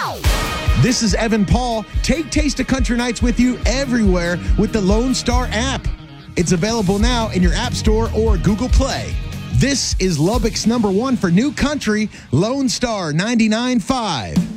This is Evan Paul. Take Taste of Country Nights with you everywhere with the Lone Star app. It's available now in your App Store or Google Play. This is Lubbock's #1 for new country, Lone Star 99.5.